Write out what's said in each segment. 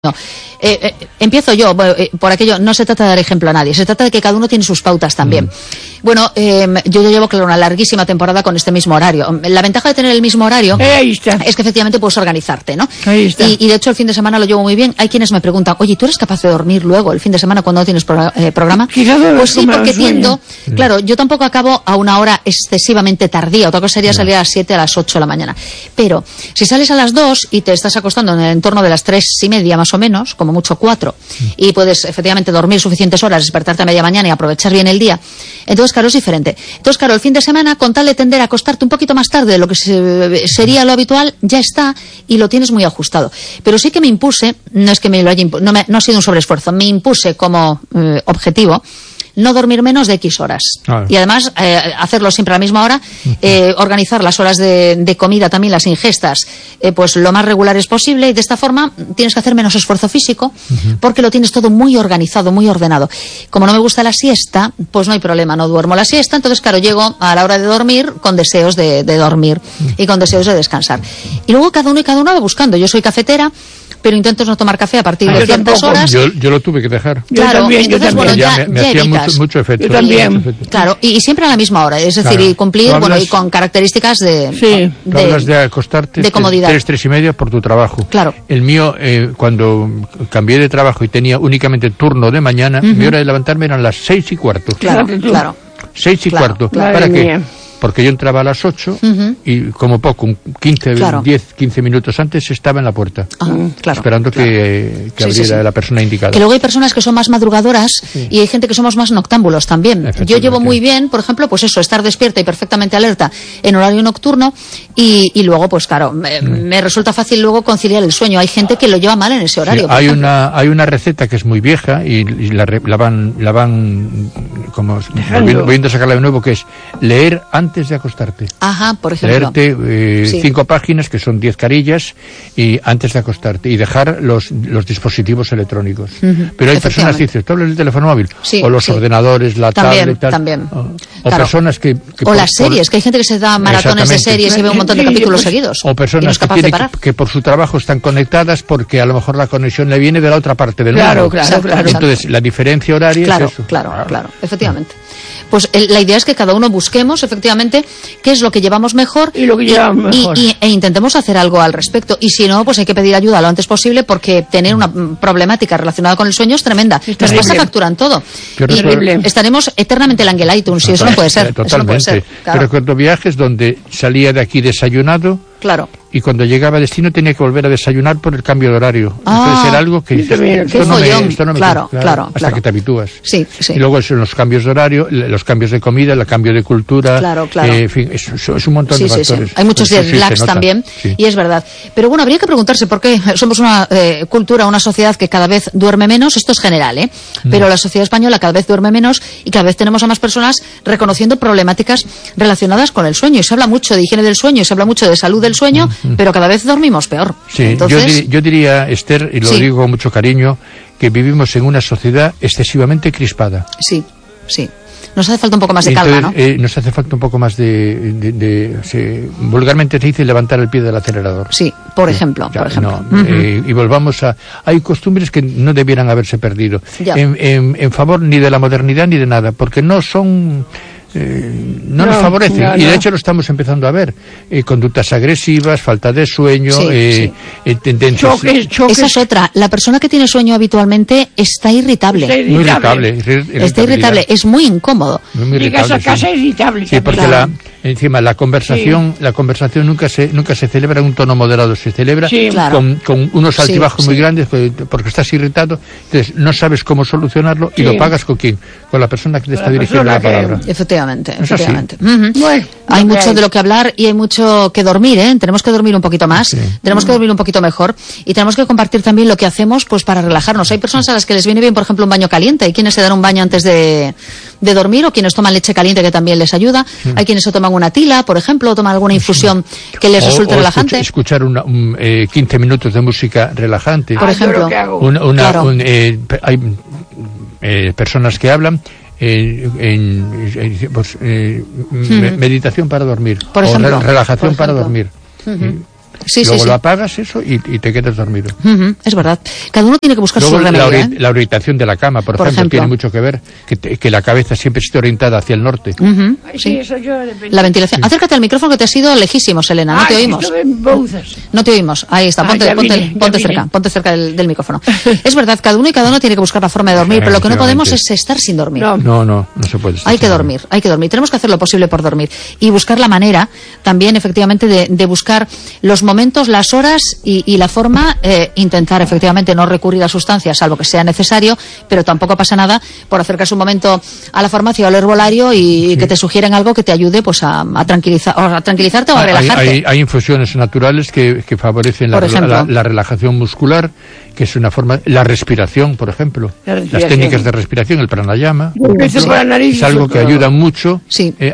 No. Empiezo yo, por aquello, no se trata de dar ejemplo a nadie, se trata de que cada uno tiene sus pautas también. Bueno, yo ya llevo, claro, una larguísima temporada con este mismo horario. La ventaja de tener el mismo horario es que efectivamente puedes organizarte, ¿no? Y de hecho el fin de semana lo llevo muy bien. Hay quienes me preguntan, oye, ¿tú eres capaz de dormir luego el fin de semana cuando no tienes programa? Pues sí, porque tiendo, claro, yo tampoco acabo a una hora excesivamente tardía, otra cosa sería salir a las 7, a las 8 de la mañana. Pero si sales a las 2 y te estás acostando en el entorno de las 3:30 más o menos, como mucho 4, y puedes efectivamente dormir suficientes horas, despertarte a media mañana y aprovechar bien el día, entonces claro, es diferente. Entonces claro, el fin de semana, con tal de tender a acostarte un poquito más tarde de lo que sería lo habitual, ya está, y lo tienes muy ajustado. Pero sí que me impuse, no es que me lo haya no ha sido un sobreesfuerzo, me impuse como objetivo no dormir menos de X horas. Y además, hacerlo siempre a la misma hora, organizar las horas de comida, también las ingestas, pues lo más regulares posible, y de esta forma tienes que hacer menos esfuerzo físico, porque lo tienes todo muy organizado, muy ordenado. Como no me gusta la siesta, pues no hay problema, no duermo la siesta, entonces claro, llego a la hora de dormir con deseos de dormir y con deseos de descansar. Y luego cada uno va buscando. Yo soy cafetera, pero intento no tomar café a partir de ciertas horas. Yo lo tuve que dejar. Claro, entonces bueno, ya hacía mucho efecto. Yo también. Claro, y siempre a la misma hora, es decir, y cumplir, bueno, y con características de hablas de acostarte de comodidad. 3:30 por tu trabajo. Claro. El mío, cuando cambié de trabajo y tenía únicamente turno de mañana, mi hora de levantarme eran las 6:15. Claro. 6:15. ¿Para qué? Porque yo entraba a las 8 y como poco, 10-15 minutos antes estaba en la puerta, esperando que abriera la persona indicada. Que luego hay personas que son más madrugadoras y hay gente que somos más noctámbulos también. Yo llevo muy bien, por ejemplo, pues eso, estar despierta y perfectamente alerta en horario nocturno y luego, pues claro, me resulta fácil luego conciliar el sueño. Hay gente que lo lleva mal en ese horario. Hay una receta que es muy vieja y la van como volviendo a sacarla de nuevo, que es leer antes de acostarte. Ajá, por ejemplo. Leerte 5 páginas, que son 10 carillas, y antes de acostarte, y dejar los dispositivos electrónicos. Pero hay personas que dicen, ¿tú hablas del teléfono móvil? O los ordenadores, la tablet, tal. También. O personas que o las series, que hay gente que se da maratones de series y ve un montón de capítulos seguidos. O personas que por su trabajo están conectadas porque a lo mejor la conexión le viene de la otra parte del mundo. Claro. Entonces, la diferencia horaria es eso. Claro, efectivamente. Pues la idea es que cada uno busquemos efectivamente qué es lo que llevamos mejor y lo que llevamos mejor. E intentemos hacer algo al respecto. Y si no, pues hay que pedir ayuda lo antes posible, porque tener una problemática relacionada con el sueño es tremenda. Nos pasa factura en todo. Y estaremos eternamente el Angelitum, si eso no puede ser. Totalmente. Eso no puede ser, claro. Yo recuerdo viajes donde salía de aquí desayunado. Claro. Y cuando llegaba a destino tenía que volver a desayunar por el cambio de horario. Entonces era algo que dices, esto no me claro, hasta que te habitúas. Sí. Y luego son los cambios de horario, los cambios de comida, el cambio de cultura. Claro. En fin, es un montón de factores. Sí. Hay muchos jet lags también, y es verdad. Pero bueno, habría que preguntarse por qué somos una cultura, una sociedad que cada vez duerme menos. Esto es general, pero la sociedad española cada vez duerme menos y cada vez tenemos a más personas reconociendo problemáticas relacionadas con el sueño. Y se habla mucho de higiene del sueño, y se habla mucho de salud del sueño, pero cada vez dormimos peor. Sí, entonces, yo diría, Esther, y lo digo con mucho cariño, que vivimos en una sociedad excesivamente crispada. Sí. Nos hace falta un poco más de calma, ¿no? Nos hace falta un poco más vulgarmente se dice levantar el pie del acelerador. Sí, por ejemplo. Y volvamos a... Hay costumbres que no debieran haberse perdido. En favor ni de la modernidad ni de nada, porque no son... no nos favorecen, y de hecho lo estamos empezando a ver. Conductas agresivas, falta de sueño, tendencias. Choques. Esa es otra. La persona que tiene sueño habitualmente está irritable. Muy irritable. Está irritable, es muy incómodo. Llegas a casa irritable. Sí, porque encima la conversación nunca se celebra en un tono moderado, se celebra con unos altibajos muy grandes, porque estás irritado, entonces no sabes cómo solucionarlo y lo pagas ¿con quién? Con la persona que te está dirigiendo la palabra. Efectivamente. Bueno, hay mucho de lo que hablar y hay mucho que dormir, tenemos que dormir un poquito más, tenemos que dormir un poquito mejor, y tenemos que compartir también lo que hacemos pues para relajarnos. Hay personas a las que les viene bien, por ejemplo, un baño caliente. Hay quienes se dan un baño antes de dormir, o quienes toman leche caliente, que también les ayuda. Hay quienes se toman una tila, por ejemplo, o toman alguna infusión que les resulte relajante. Escuchar 15 minutos de música relajante. Por ejemplo. Hay personas que hablan meditación para dormir, por ejemplo, relajación para dormir. Luego lo apagas eso y te quedas dormido. Es verdad. Cada uno tiene que buscar luego su remedio. La orientación de la cama, por ejemplo, tiene mucho que ver que la cabeza siempre esté orientada hacia el norte. Sí, eso yo la ventilación. Acércate al micrófono, que te has ido lejísimos, Elena. No te oímos. No te oímos. Ahí está. Ponte cerca del micrófono. Es verdad, cada uno tiene que buscar la forma de dormir, pero lo que no podemos es estar sin dormir. No se puede estar. Hay que dormir. Tenemos que hacer lo posible por dormir y buscar la manera también, efectivamente, de buscar los momentos, las horas y la forma, intentar efectivamente no recurrir a sustancias, salvo que sea necesario, pero tampoco pasa nada por acercarse un momento a la farmacia o al herbolario y que te sugieren algo que te ayude pues a tranquilizarte o a relajarte. Hay infusiones naturales que favorecen la relajación muscular, que es una forma, la respiración, por ejemplo, las técnicas de respiración, el pranayama, es algo que ayuda mucho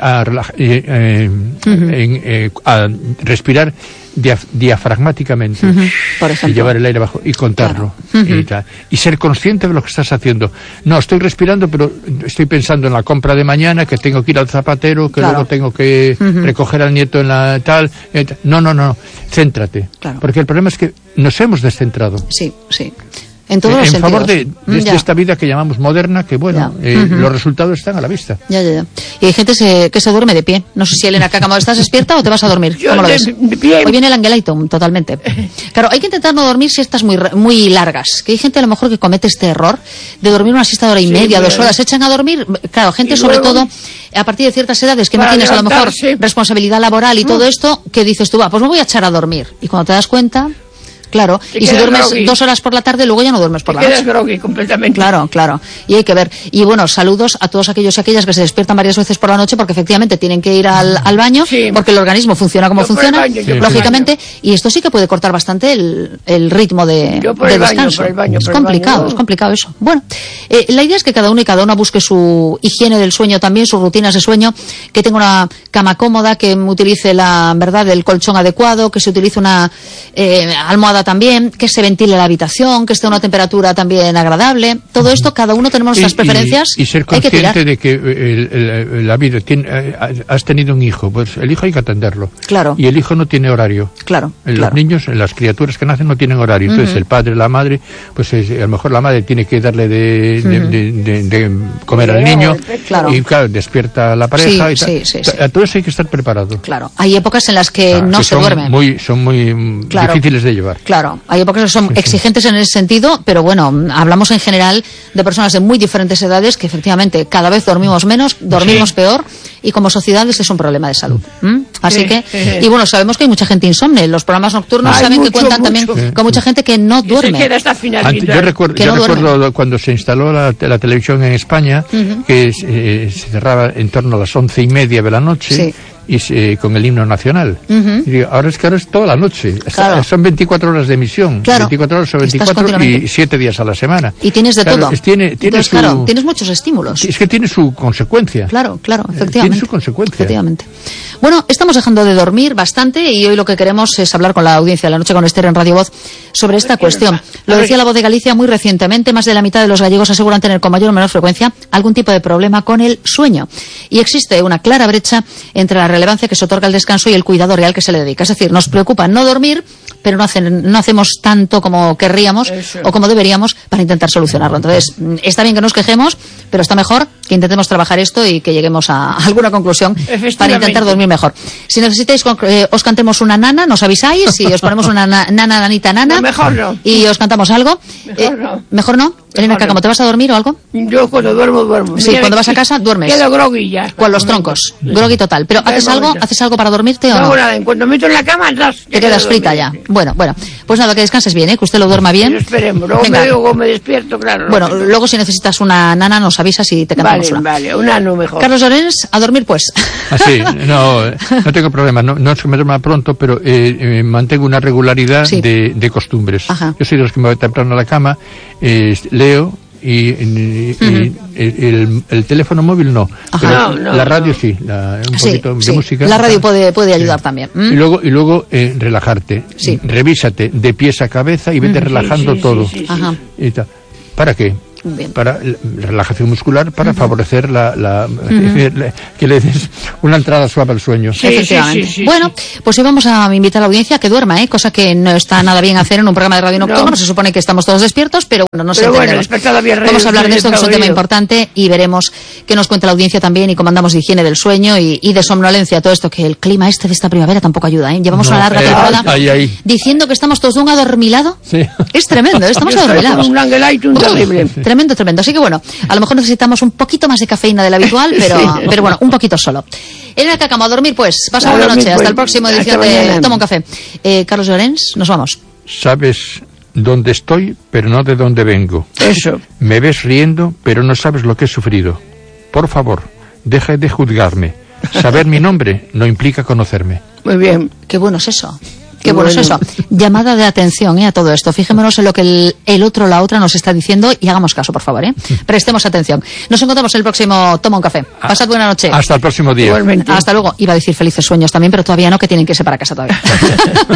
a respirar diafragmáticamente, por ejemplo, y llevar el aire abajo y contarlo, y ser consciente de lo que estás haciendo. No, estoy respirando, pero estoy pensando en la compra de mañana, que tengo que ir al zapatero, que luego tengo que recoger al nieto en la tal. No, céntrate, porque el problema es que nos hemos descentrado. Sí. En todos los sentidos. Favor de esta vida que llamamos moderna, que los resultados están a la vista. Ya. Y hay gente que se duerme de pie. No sé si, Elena Cácamo, ¿estás despierta o te vas a dormir? ¿Cómo lo ves? De pie. Hoy viene el Angelitum, totalmente. Claro, hay que intentar no dormir siestas muy largas. Que hay gente a lo mejor que comete este error de dormir una siesta de hora y media, 2 horas. Se echan a dormir. Claro, gente sobre todo a partir de ciertas edades que no tienes a lo mejor responsabilidad laboral y todo esto, que dices tú, pues me voy a echar a dormir. Y cuando te das cuenta... Claro, y si duermes 2 horas por la tarde, luego ya no duermes por la noche. Quedas groggy completamente. Claro. Y hay que ver. Y bueno, saludos a todos aquellos y aquellas que se despiertan varias veces por la noche porque efectivamente tienen que ir al baño, porque el organismo funciona como funciona, lógicamente, y esto sí que puede cortar bastante el ritmo de descanso. Es complicado eso. Bueno, la idea es que cada uno busque su higiene del sueño también, sus rutinas de sueño, que tenga una cama cómoda, que utilice el colchón adecuado, que se utilice una almohada también, que se ventile la habitación, que esté a una temperatura también agradable. Todo esto, cada uno tenemos nuestras preferencias. Y ser consciente de que la vida has tenido un hijo, pues el hijo hay que atenderlo. Claro. Y el hijo no tiene horario. Los niños, las criaturas que nacen no tienen horario. Entonces el padre, la madre, pues a lo mejor la madre tiene que darle de comer al niño. Y claro, despierta a la pareja. A todo eso hay que estar preparado. Claro. Hay épocas en las que no se duermen. Son muy difíciles de llevar. Claro, hay épocas que son exigentes en ese sentido, pero bueno, hablamos en general de personas de muy diferentes edades que efectivamente cada vez dormimos menos, dormimos peor, y como sociedad ese es un problema de salud. Así que, y bueno, sabemos que hay mucha gente insomne. Los programas nocturnos saben que cuentan también con mucha gente que no duerme. Yo recuerdo cuando se instaló la televisión en España, que se cerraba en torno a las 11:30 de la noche. Y con el himno nacional. Y digo, ahora es toda la noche. Son 24 horas de emisión. 24 horas o 24 y 7 días a la semana. Y tienes de todo. Entonces, tienes muchos estímulos. Es que tiene su consecuencia. Claro, efectivamente. Tiene su consecuencia. Efectivamente. Bueno, estamos dejando de dormir bastante y hoy lo que queremos es hablar con la audiencia de La Noche con Esther en Radio Voz sobre esta cuestión. Lo decía La Voz de Galicia muy recientemente, más de la mitad de los gallegos aseguran tener con mayor o menor frecuencia algún tipo de problema con el sueño. Y existe una clara brecha entre la relevancia que se otorga al descanso y el cuidado real que se le dedica. Es decir, nos preocupa no dormir, pero no hacemos tanto como querríamos o como deberíamos para intentar solucionarlo. Entonces, está bien que nos quejemos, pero está mejor que intentemos trabajar esto y que lleguemos a alguna conclusión para intentar dormir mejor. Si necesitáis os cantemos una nana, nos avisáis y os ponemos una nanita. No, mejor no. Y os cantamos algo. ¿Mejor no? Elena Cácamo, ¿te vas a dormir o algo? Yo cuando duermo. Sí, cuando vas a casa duermes. Quedo groggy ya. Con los troncos. Groggy total. ¿Pero haces algo para dormirte o no? No hago nada. En cuanto me meto en la cama, te quedas frita ya. Bueno. Pues nada, que descanses bien, que usted lo duerma bien. Esperemos. Luego me despierto, claro. Bueno, luego si necesitas una nana nos avisas y te cantamos una. Vale, un ano mejor. Carlos Llorens, a dormir pues. Sí, no tengo problema. No es que me duerma pronto, pero mantengo una regularidad de costumbres. Yo soy de los que me voy temprano a la cama, leo. Y el teléfono móvil no, pero la radio sí, un poquito de música. La radio puede ayudar también. Y luego relajarte, revísate de pies a cabeza y vete relajando todo. Sí. ¿Para qué? Bien. Para relajación muscular, para favorecer que le des una entrada suave al sueño. Sí, efectivamente. Sí. Bueno, pues hoy vamos a invitar a la audiencia a que duerma, cosa que no está nada bien hacer en un programa de radio nocturno. Se supone que estamos todos despiertos, pero bueno, no sé. Vamos a hablar de esto, que es un tema importante, y veremos qué nos cuenta la audiencia también, y cómo andamos de higiene del sueño y de somnolencia, todo esto, que el clima de esta primavera tampoco ayuda, Llevamos una larga temporada diciendo que estamos todos de un adormilado. Sí. Es tremendo, estamos adormilados. Un angelito, un terrible. Tremendo. Así que bueno, a lo mejor necesitamos un poquito más de cafeína de la habitual, pero bueno, un poquito solo. Elena Cáccamo, a dormir pues. Pasa buena noche. Hasta el próximo edición de Toma un Café. Carlos Llorens, nos vamos. Sabes dónde estoy, pero no de dónde vengo. Eso. Me ves riendo, pero no sabes lo que he sufrido. Por favor, deja de juzgarme. Saber mi nombre no implica conocerme. Muy bien. Qué bueno es eso. Qué bueno es eso. Llamada de atención a todo esto. Fijémonos en lo que el otro, la otra nos está diciendo, y hagamos caso, por favor. Prestemos atención. Nos encontramos en el próximo Toma un Café. Pasad buena noche. Hasta el próximo día. Igualmente. Hasta luego. Iba a decir felices sueños también, pero todavía no, que tienen que irse para casa todavía.